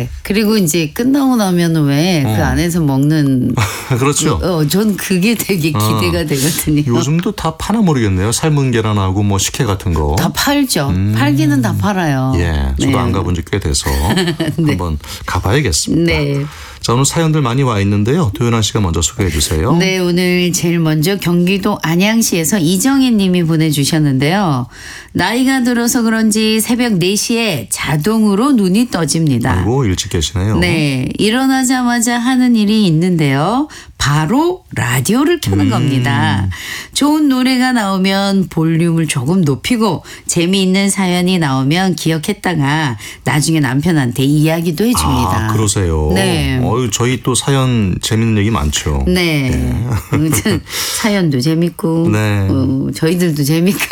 네. 그리고 이제 끝나고 나면 왜 그 안에서 먹는. 그렇죠. 전 그게 되게 기대가 되거든요. 요즘도 다 파나 모르겠네요. 삶은 계란하고 뭐 식혜 같은 거. 다 팔죠. 팔기는 다 팔아요. 예. 저도 네. 안 가본 지 꽤 돼서 네. 한번 가봐야겠습니다. 네. 자, 오늘 사연들 많이 와 있는데요. 도연아 씨가 먼저 소개해 주세요. 네, 오늘 제일 먼저 경기도 안양시에서 이정희 님이 보내주셨는데요. 나이가 들어서 그런지 새벽 4시에 자동으로 눈이 떠집니다. 아이고, 일찍 계시네요. 네, 일어나자마자 하는 일이 있는데요. 바로 라디오를 켜는 겁니다. 좋은 노래가 나오면 볼륨을 조금 높이고 재미있는 사연이 나오면 기억했다가 나중에 남편한테 이야기도 해줍니다. 아, 그러세요? 네. 저희 또 사연 재밌는 얘기 많죠. 네. 아무튼 사연도 재밌고 네. 저희들도 재밌고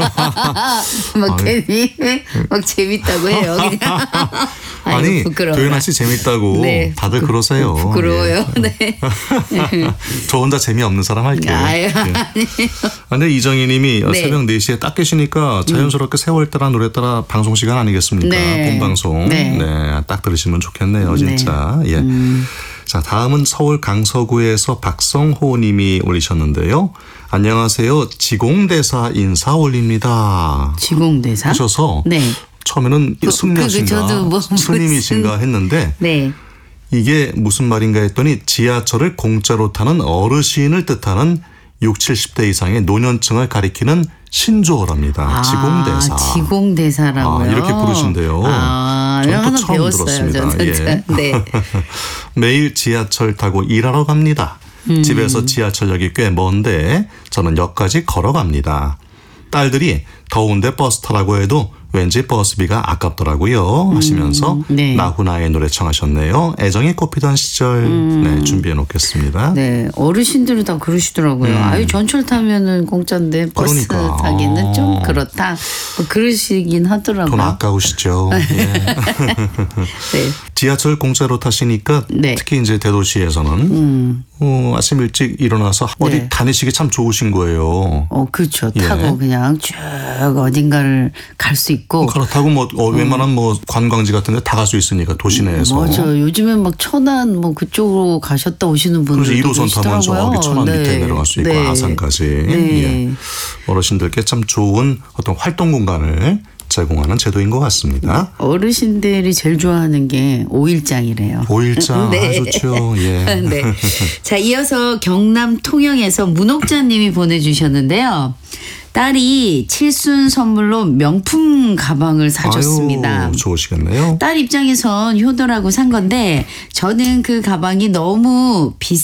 막 괜히 막 재밌다고 해요. 그냥. 아니, 부끄러워라. 도연아 씨 재밌다고 네. 다들 그러세요. 부끄러워요. 예. 네. 저 혼자 재미없는 사람 할게요. 아유, 예. 아니에요. 근데 이정희 님이 네. 새벽 4시에 딱 계시니까 자연스럽게 세월 따라 노래 따라 방송 시간 아니겠습니까? 네. 본방송. 네. 네. 딱 들으시면 좋겠네요. 진짜. 예. 자, 다음은 서울 강서구에서 박성호 님이 올리셨는데요. 안녕하세요. 지공대사 인사 올립니다. 지공대사? 하셔서 네. 처음에는 승려신가 저도 뭐 스님이신가 했는데 네. 이게 무슨 말인가 했더니 지하철을 공짜로 타는 어르신을 뜻하는 60, 70대 이상의 노년층을 가리키는 신조어랍니다. 지공대사. 지공대사라고요? 이렇게 부르신대요. 저는 또 하나 처음 배웠어요. 들었습니다. 예. 네. 매일 지하철 타고 일하러 갑니다. 집에서 지하철역이 꽤 먼데 저는 역까지 걸어갑니다. 딸들이 더운데 버스 타라고 해도 왠지 버스비가 아깝더라고요 하시면서 네. 나훈아의 노래 청하셨네요. 애정이 꽃피던 시절 네, 준비해 놓겠습니다. 네, 어르신들은 다 그러시더라고요. 아유, 전철 타면은 공짜인데 버스 그러니까. 타기는 좀 그렇다. 뭐 그러시긴 하더라고요. 돈 아까우시죠. 예. 네. 지하철 공짜로 타시니까 네. 특히 이제 대도시에서는 아침 일찍 일어나서 어디 네. 다니시기 참 좋으신 거예요. 그렇죠. 예. 타고 그냥 쭉 어딘가를 갈 수 있고. 그렇다고 뭐 웬만한 뭐 관광지 같은 데 다 갈 수 있으니까 도시 내에서. 맞아요. 요즘엔 막 천안 뭐 그쪽으로 가셨다 오시는 분들도 그래서 1호선 타면 저기 천안 밑에 내려갈 수 있고 네. 아산까지. 네. 예. 어르신들께 참 좋은 어떤 활동 공간을 제공하는 제도인 것 같습니다. 어르신들이 제일 좋아하는 게 오일장이래요. 오일장 네. 좋죠. 예. 네. 자, 이어서 경남 통영에서 문옥자님이 보내주셨는데요. 딸이 칠순 선물로 명품 가방을 사줬습니다. 아유, 좋으시겠네요. 딸 입장에선 효도라고 산 건데 저는 그 가방이 너무